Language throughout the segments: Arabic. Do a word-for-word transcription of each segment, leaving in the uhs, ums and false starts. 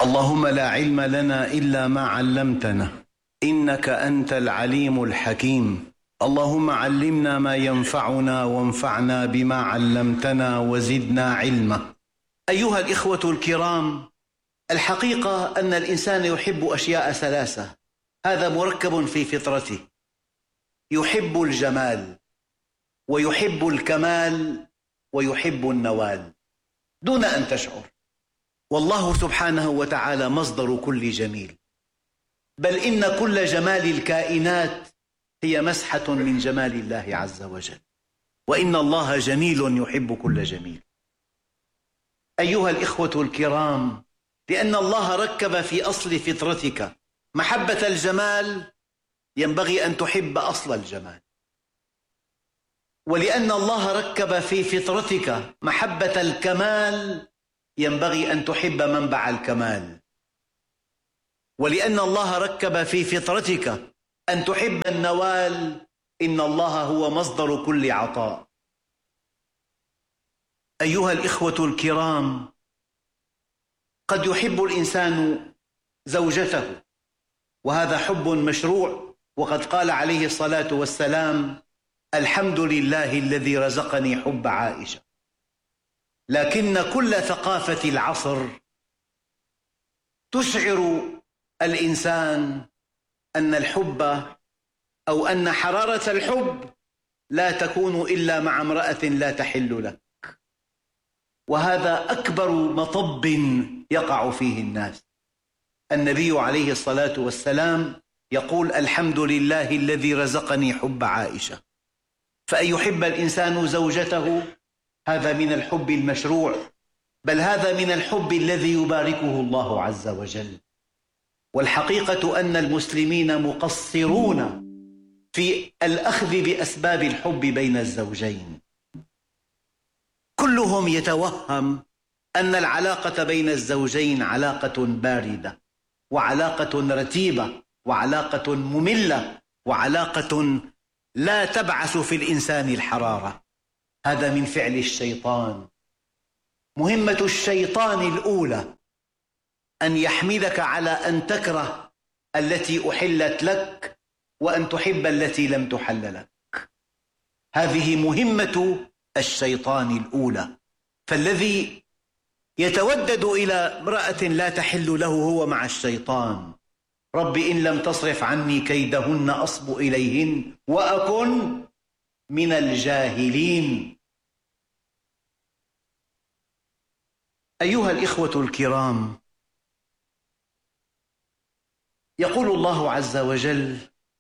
اللهم لا علم لنا إلا ما علمتنا إنك أنت العليم الحكيم. اللهم علمنا ما ينفعنا وانفعنا بما علمتنا وزدنا علما. أيها الإخوة الكرام، الحقيقة أن الإنسان يحب أشياء ثلاثة، هذا مركب في فطرته: يحب الجمال، ويحب الكمال، ويحب النوال دون أن تشعر. والله سبحانه وتعالى مصدر كل جميل، بل إن كل جمال الكائنات هي مسحة من جمال الله عز وجل، وإن الله جميل يحب كل جميل. أيها الإخوة الكرام، لأن الله ركب في أصل فطرتك محبة الجمال، ينبغي أن تحب أصل الجمال. ولأن الله ركب في فطرتك محبة الكمال، ينبغي أن تحب منبع الكمال. ولأن الله ركب في فطرتك أن تحب النوال، إن الله هو مصدر كل عطاء. أيها الإخوة الكرام، قد يحب الإنسان زوجته، وهذا حب مشروع، وقد قال عليه الصلاة والسلام: الحمد لله الذي رزقني حب عائشة. لكن كل ثقافة العصر تشعر الإنسان أن الحب أو أن حرارة الحب لا تكون إلا مع امرأة لا تحل لك، وهذا أكبر مطب يقع فيه الناس. النبي عليه الصلاة والسلام يقول: الحمد لله الذي رزقني حب عائشة. فأن يحب الإنسان زوجته هذا من الحب المشروع، بل هذا من الحب الذي يباركه الله عز وجل. والحقيقة أن المسلمين مقصرون في الأخذ بأسباب الحب بين الزوجين. كلهم يتوهم أن العلاقة بين الزوجين علاقة باردة، وعلاقة رتيبة، وعلاقة مملة، وعلاقة لا تبعث في الإنسان الحرارة. هذا من فعل الشيطان. مهمة الشيطان الأولى أن يحملك على أن تكره التي أحلت لك، وأن تحب التي لم تحل لك. هذه مهمة الشيطان الأولى. فالذي يتودد إلى امرأة لا تحل له هو مع الشيطان: رب إن لم تصرف عني كيدهن أصب إليهن وأكن من الجاهلين. أيها الإخوة الكرام، يقول الله عز وجل: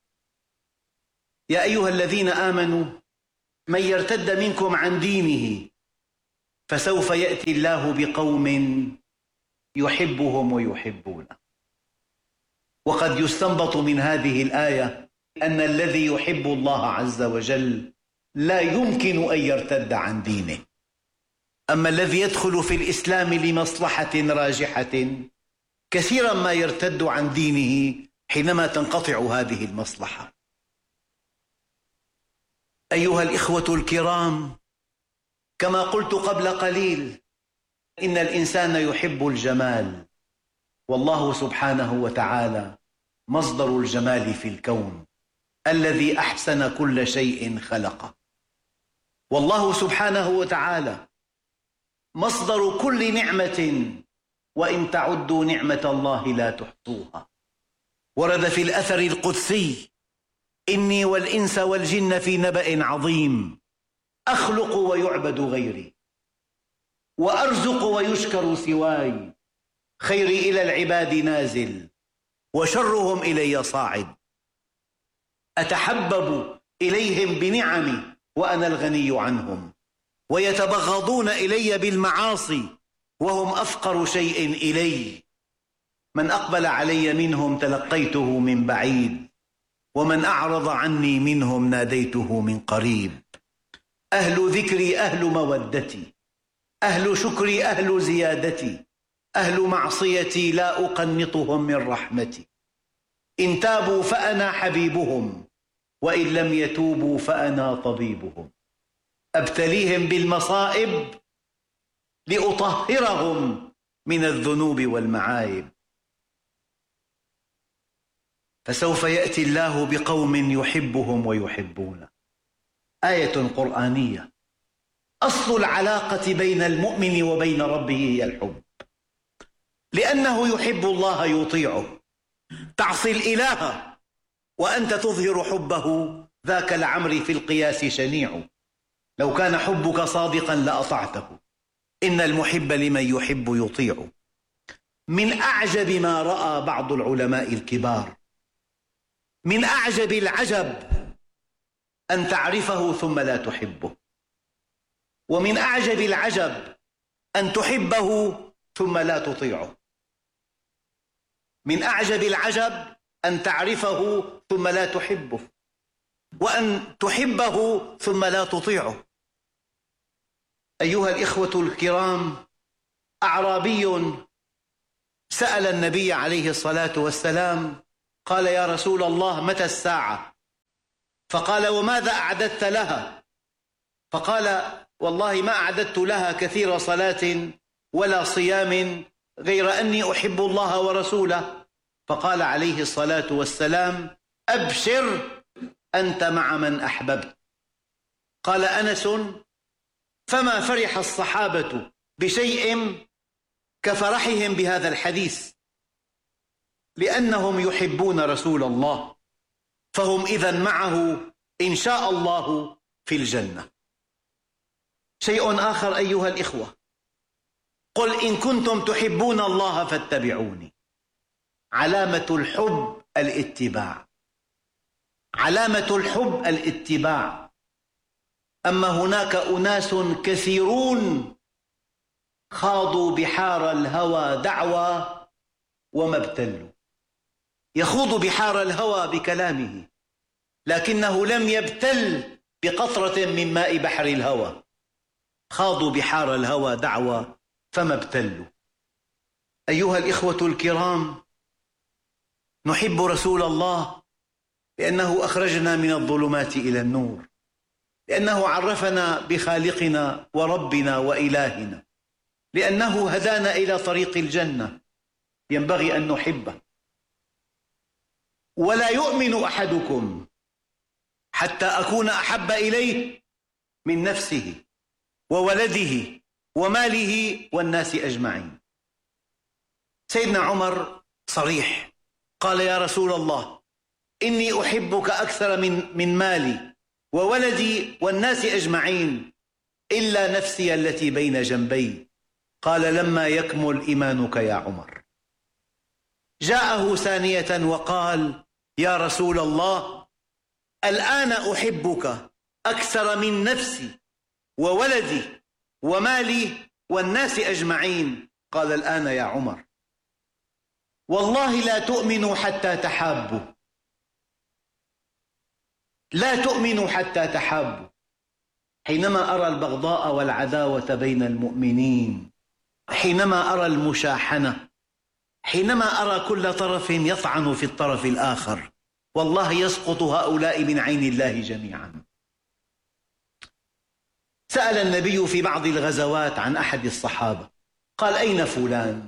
يا أيها الذين آمنوا من يرتد منكم عن دينه فسوف يأتي الله بقوم يحبهم ويحبونه. وقد يستنبط من هذه الآية أن الذي يحب الله عز وجل لا يمكن أن يرتد عن دينه. أما الذي يدخل في الإسلام لمصلحة راجحة كثيرا ما يرتد عن دينه حينما تنقطع هذه المصلحة. أيها الإخوة الكرام، كما قلت قبل قليل، إن الإنسان يحب الجمال، والله سبحانه وتعالى مصدر الجمال في الكون، الذي أحسن كل شيء خلقه. والله سبحانه وتعالى مصدر كل نعمة، وإن تعدوا نعمة الله لا تحصوها. ورد في الأثر القدسي: إني والإنس والجن في نبأ عظيم، أخلق ويعبد غيري، وأرزق ويشكر سواي، خيري إلى العباد نازل، وشرهم إلي صاعد. أتحبب إليهم بنعمي وأنا الغني عنهم، ويتبغضون إلي بالمعاصي وهم أفقر شيء إلي. من أقبل علي منهم تلقيته من بعيد، ومن أعرض عني منهم ناديته من قريب. أهل ذكري أهل مودتي، أهل شكري أهل زيادتي، أهل معصيتي لا أقنطهم من رحمتي. إن تابوا فأنا حبيبهم، وإن لم يتوبوا فأنا طبيبهم. أبتليهم بالمصائب لأطهرهم من الذنوب والمعايب. فسوف يأتي الله بقوم يحبهم ويحبونه. آية قرآنية. أصل العلاقة بين المؤمن وبين ربه هي الحب، لأنه يحب الله يطيعه. تعصي الإله وأنت تظهر حبه، ذاك لعمري في القياس شنيع. لو كان حبك صادقا لأطعته، إن المحب لمن يحب يطيع. من أعجب ما رأى بعض العلماء الكبار، من أعجب العجب أن تعرفه ثم لا تحبه، ومن أعجب العجب أن تحبه ثم لا تطيعه. من أعجب العجب أن تعرفه ثم لا تحبه، وأن تحبه ثم لا تطيعه. أيها الإخوة الكرام، أعرابي سأل النبي عليه الصلاة والسلام قال: يا رسول الله، متى الساعة؟ فقال: وماذا أعددت لها؟ فقال: والله ما أعددت لها كثير صلاة ولا صيام، غير أني أحب الله ورسوله. فقال عليه الصلاة والسلام: أبشر، أنت مع من أحببت. قال أنس: فما فرح الصحابة بشيء كفرحهم بهذا الحديث، لأنهم يحبون رسول الله، فهم إذن معه إن شاء الله في الجنة. شيء آخر أيها الإخوة، قل إن كنتم تحبون الله فاتبعوني. علامة الحب الاتباع، علامة الحب الاتباع. أما هناك أناس كثيرون خاضوا بحار الهوى دعوى وما ابتلوا. يخوض بحار الهوى بكلامه، لكنه لم يبتل بقطرة من ماء بحر الهوى. خاضوا بحار الهوى دعوى فما ابتلوا. أيها الإخوة الكرام، نحب رسول الله لأنه أخرجنا من الظلمات إلى النور، لأنه عرفنا بخالقنا وربنا وإلهنا، لأنه هدانا إلى طريق الجنة. ينبغي أن نحبه. ولا يؤمن أحدكم حتى أكون أحب إليه من نفسه وولده وماله والناس أجمعين. سيدنا عمر صريح، قال: يا رسول الله، إني أحبك أكثر من, من مالي وولدي والناس أجمعين إلا نفسي التي بين جنبي. قال: لما يكمل إيمانك يا عمر. جاءه ثانية وقال: يا رسول الله، الآن أحبك أكثر من نفسي وولدي ومالي والناس أجمعين. قال: الآن يا عمر. والله لا تؤمنوا حتى تحابوا، لا تؤمنوا حتى تحابوا. حينما أرى البغضاء والعداوة بين المؤمنين، حينما أرى المشاحنة، حينما أرى كل طرف يطعن في الطرف الآخر، والله يسقط هؤلاء من عين الله جميعا. سأل النبي في بعض الغزوات عن أحد الصحابة، قال: أين فلان؟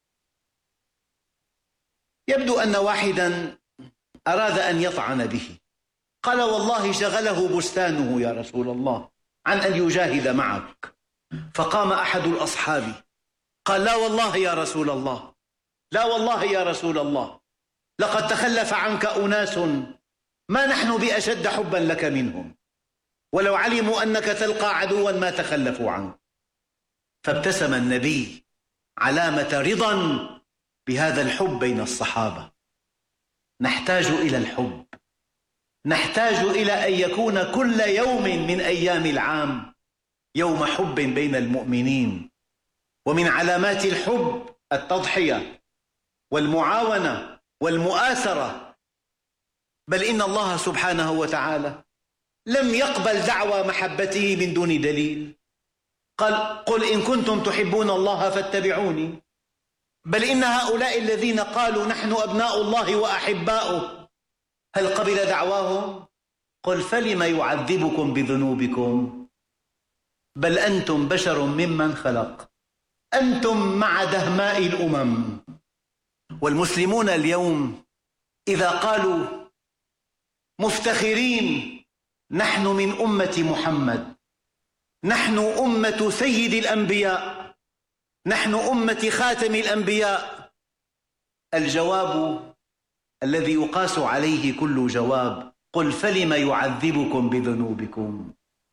يبدو أن واحدا أراد أن يطعن به. قال: والله شغله بستانه يا رسول الله عن أن يجاهد معك. فقام أحد الأصحاب قال: لا والله يا رسول الله، لا والله يا رسول الله، لقد تخلف عنك أناس ما نحن بأشد حبا لك منهم، ولو علموا أنك تلقى عدوا ما تخلفوا عنك. فابتسم النبي، علامة رضا بهذا الحب بين الصحابة. نحتاج إلى الحب، نحتاج إلى أن يكون كل يوم من أيام العام يوم حب بين المؤمنين. ومن علامات الحب التضحية والمعاونة والمؤاسرة. بل إن الله سبحانه وتعالى لم يقبل دعوى محبته من دون دليل. قال: قل إن كنتم تحبون الله فاتبعوني. بل إن هؤلاء الذين قالوا نحن أبناء الله وأحباؤه، هل قبل دعواهم؟ قل فلم يعذبكم بذنوبكم، بل أنتم بشر ممن خلق. أنتم مع دهماء الأمم. والمسلمون اليوم إذا قالوا مفتخرين نحن من أمة محمد، نحن أمة سيد الأنبياء، نحن أمة خاتم الأنبياء، الجواب الذي يقاس عليه كل جواب: قل فلم يعذبكم بذنوبكم؟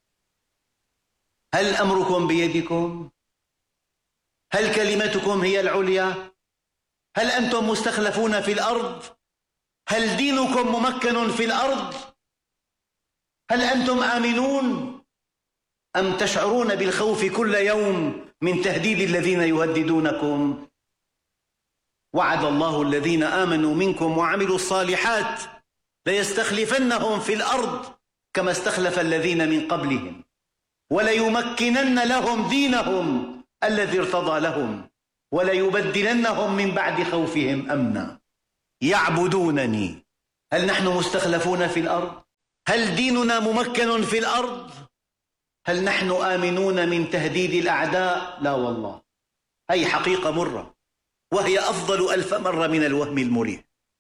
هل أمركم بيدكم؟ هل كلمتكم هي العليا؟ هل أنتم مستخلفون في الأرض؟ هل دينكم ممكن في الأرض؟ هل أنتم آمنون؟ أم تشعرون بالخوف كل يوم من تهديد الذين يهددونكم؟ وعد الله الذين آمنوا منكم وعملوا الصالحات ليستخلفنهم في الأرض كما استخلف الذين من قبلهم وليمكنن لهم دينهم الذي ارتضى لهم وليبدلنهم من بعد خوفهم أمنا يعبدونني. هل نحن مستخلفون في الأرض؟ هل ديننا ممكن في الأرض؟ هل نحن آمنون من تهديد الأعداء؟ لا والله، هي حقيقة مرة، وهي أفضل ألف مرة من الوهم المريح.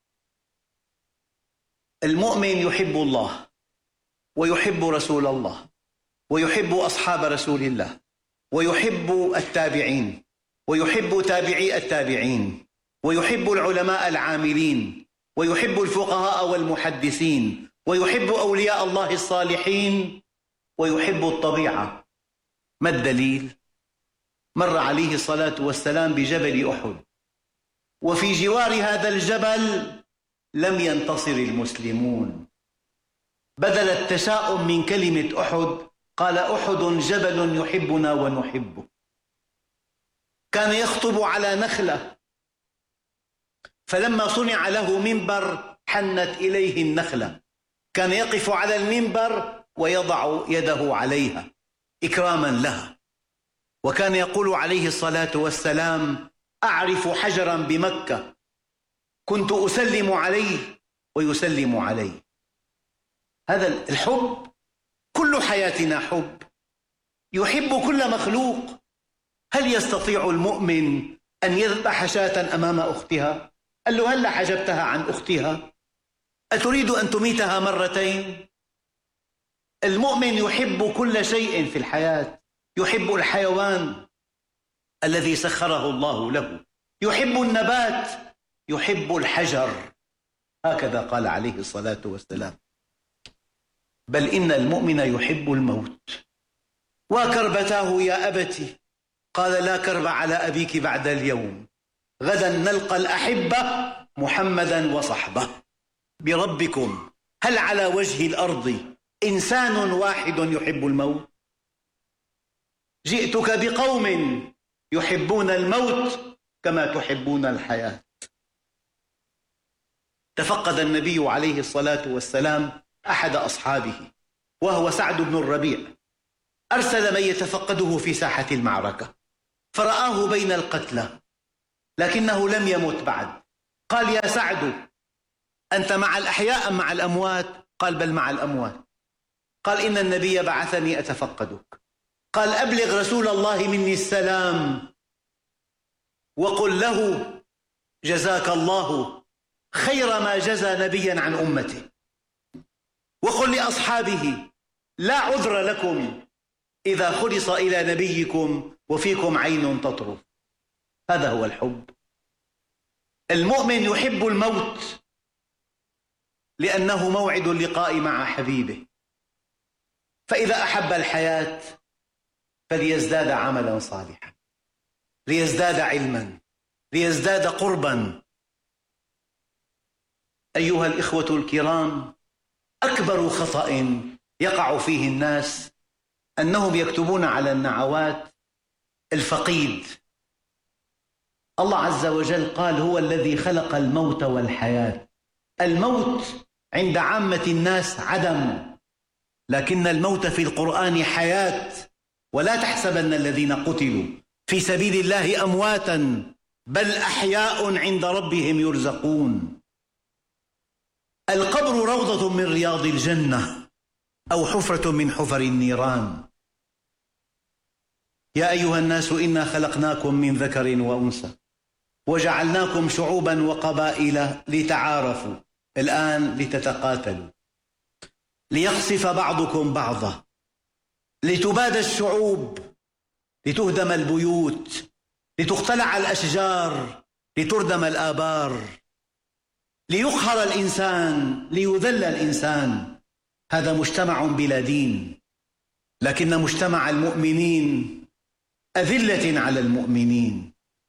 المؤمن يحب الله ويحب رسول الله ويحب أصحاب رسول الله ويحب التابعين ويحب تابعي التابعين ويحب العلماء العاملين ويحب الفقهاء والمحدثين ويحب أولياء الله الصالحين ويحب الطبيعة. ما الدليل؟ مر عليه الصلاة والسلام بجبل أحد، وفي جوار هذا الجبل لم ينتصر المسلمون. بدل التشاؤم من كلمة أحد قال: أحد جبل يحبنا ونحبه. كان يخطب على نخلة، فلما صنع له منبر حنت إليه النخلة، كان يقف على المنبر ويضع يده عليها إكراما لها. وكان يقول عليه الصلاة والسلام: أعرف حجرا بمكة كنت أسلم عليه ويسلم علي. هذا الحب كل حياتنا حب، يحب كل مخلوق. هل يستطيع المؤمن أن يذبح شاة أمام أختها؟ قال له: هل حجبتها عن أختها؟ أتريد أن تميتها مرتين؟ المؤمن يحب كل شيء في الحياة، يحب الحيوان الذي سخره الله له، يحب النبات، يحب الحجر، هكذا قال عليه الصلاة والسلام. بل إن المؤمن يحب الموت. وكربتاه يا أبت، قال: لا كرب على أبيك بعد اليوم، غدا نلقى الأحبة محمدا وصحبه. بربكم هل على وجه الأرض إنسان واحد يحب الموت؟ جئتك بقوم يحبون الموت كما تحبون الحياة. تفقد النبي عليه الصلاة والسلام أحد أصحابه وهو سعد بن الربيع، أرسل من يتفقده في ساحة المعركة، فرآه بين القتلى لكنه لم يمت بعد. قال: يا سعد، أنت مع الأحياء أم مع الأموات؟ قال: بل مع الأموات. قال: إن النبي بعثني أتفقدك. قال: أبلغ رسول الله مني السلام وقل له: جزاك الله خير ما جزى نبيا عن أمته. وقل لأصحابه: لا عذر لكم إذا خلص إلى نبيكم وفيكم عين تطرف. هذا هو الحب. المؤمن يحب الموت لأنه موعد اللقاء مع حبيبه، فإذا أحب الحياة فليزداد عملا صالحا، ليزداد علما، ليزداد قربا. أيها الإخوة الكرام، أكبر خطأ يقع فيه الناس أنهم يكتبون على النعوات الفقيد. الله عز وجل قال: هو الذي خلق الموت والحياة. الموت عند عامة الناس عدم، لكن الموت في القرآن حياة. ولا تحسبن الذين قتلوا في سبيل الله أمواتا بل أحياء عند ربهم يرزقون. القبر روضة من رياض الجنة أو حفرة من حفر النيران. يا أيها الناس إنا خلقناكم من ذكر وأنثى وجعلناكم شعوبا وقبائل لتعارفوا. الآن لتتقاتلوا، ليقصف بعضكم بعضا، لتباد الشعوب، لتهدم البيوت، لتقتلع الأشجار، لتردم الآبار، ليقهر الإنسان، ليذل الإنسان. هذا مجتمع بلا دين، لكن مجتمع المؤمنين أذلة على المؤمنين.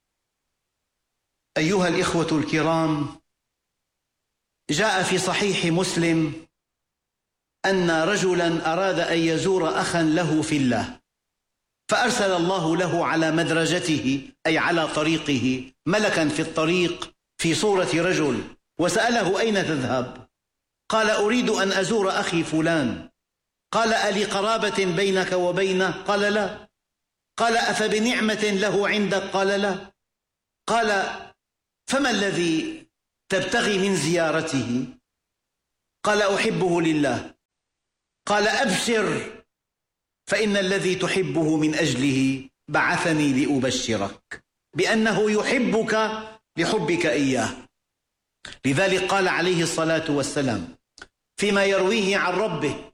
أيها الإخوة الكرام، جاء في صحيح مسلم أن رجلا أراد أن يزور أخا له في الله، فأرسل الله له على مدرجته أي على طريقه ملكا في الطريق في صورة رجل، وسأله: أين تذهب؟ قال: أريد أن أزور أخي فلان. قال: ألي قرابة بينك وبينه؟ قال: لا. قال: أفبنعمة له عندك؟ قال: لا. قال: فما الذي تبتغي من زيارته؟ قال: أحبه لله. قال: أبشر، فإن الذي تحبه من أجله بعثني لأبشرك بأنه يحبك لحبك إياه. لذلك قال عليه الصلاة والسلام فيما يرويه عن ربه: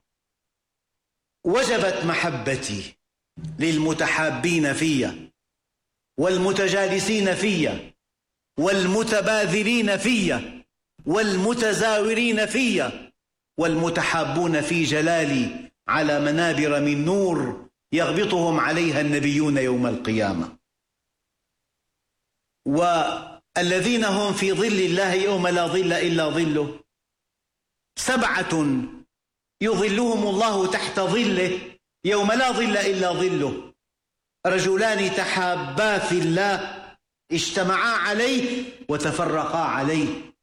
وجبت محبتي للمتحابين في والمتجالسين في والمتباذلين في والمتزاورين في والمتحابون في جلالي على منابر من نور يغبطهم عليها النبيون يوم القيامة، والذين هم في ظل الله يوم لا ظل إلا ظله. سبعة يظلهم الله تحت ظله يوم لا ظل إلا ظله: رجلان تحابا في الله اجتمعا عليه وتفرقا عليه.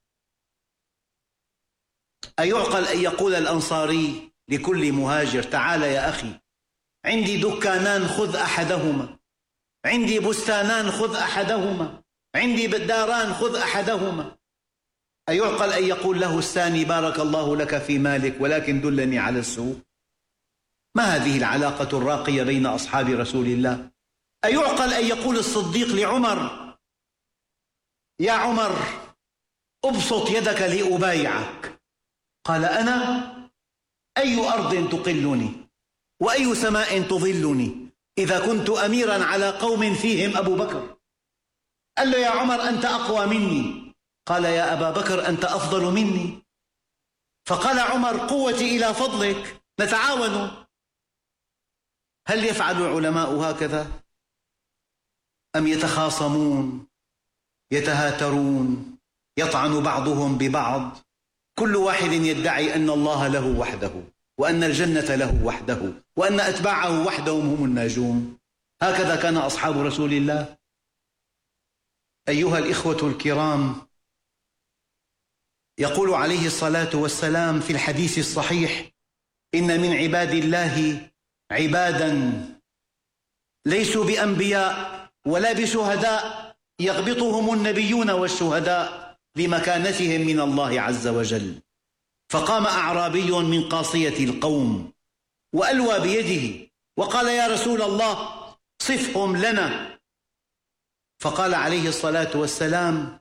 أيعقل أن يقول الأنصاري لكل مهاجر: تعال يا أخي، عندي دكانان خذ أحدهما، عندي بستانان خذ أحدهما، عندي داران خذ أحدهما. أيعقل أن يقول له الثاني: بارك الله لك في مالك ولكن دلني على السوق؟ ما هذه العلاقة الراقية بين أصحاب رسول الله؟ أيعقل أن يقول الصديق لعمر: يا عمر أبسط يدك لأبايعك؟ قال: أنا؟ أي أرض تقلني وأي سماء تظلني إذا كنت أميرا على قوم فيهم أبو بكر؟ قال له: يا عمر أنت أقوى مني. قال: يا أبا بكر أنت أفضل مني. فقال عمر: قوتي إلى فضلك، نتعاون. هل يفعل العلماء هكذا؟ أم يتخاصمون، يتهاترون، يطعن بعضهم ببعض، كل واحد يدعي أن الله له وحده وأن الجنة له وحده وأن أتباعه وحدهم هم الناجون؟ هكذا كان أصحاب رسول الله. أيها الإخوة الكرام، يقول عليه الصلاة والسلام في الحديث الصحيح: إن من عباد الله عبادا ليسوا بأنبياء ولا بشهداء يغبطهم النبيون والشهداء لمكانتهم من الله عز وجل. فقام أعرابي من قاصية القوم وألوى بيده وقال: يا رسول الله صفهم لنا. فقال عليه الصلاة والسلام: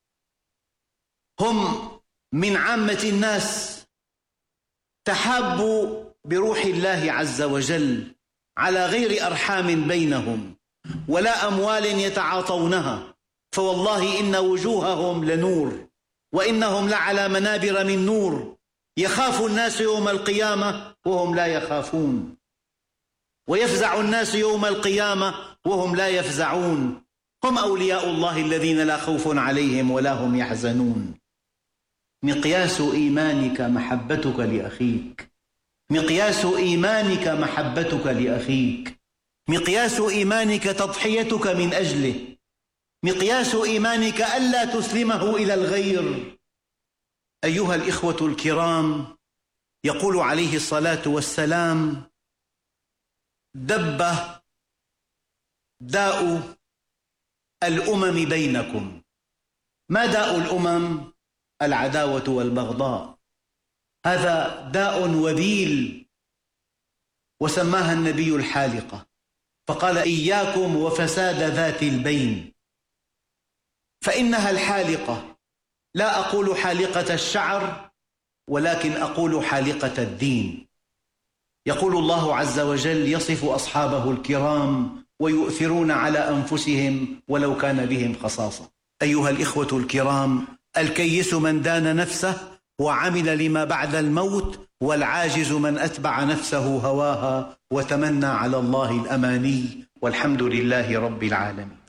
هم من عامة الناس، تحابوا بروح الله عز وجل على غير أرحام بينهم ولا أموال يتعاطونها، فوالله إن وجوههم لنور وإنهم لعلى منابر من نور، يخاف الناس يوم القيامة وهم لا يخافون، ويفزع الناس يوم القيامة وهم لا يفزعون. هم أولياء الله الذين لا خوف عليهم ولا هم يحزنون. مقياس إيمانك محبتك لأخيك، مقياس إيمانك محبتك لأخيك، مقياس إيمانك تضحيتك من أجله، مقياس إيمانك ألا تسلمه إلى الغير. أيها الإخوة الكرام، يقول عليه الصلاة والسلام: دب داء الأمم بينكم. ما داء الأمم؟ العداوة والبغضاء. هذا داء وبيل، وسماها النبي الحالقة. فقال إياكم وفساد ذات البين، فإنها الحالقة. لا أقول حالقة الشعر، ولكن أقول حالقة الدين. يقول الله عز وجل يصف أصحابه الكرام: ويؤثرون على أنفسهم ولو كان بهم خصاصة. أيها الإخوة الكرام، الكيس من دان نفسه وعمل لما بعد الموت، والعاجز من أتبع نفسه هواها وتمنى على الله الأماني، والحمد لله رب العالمين.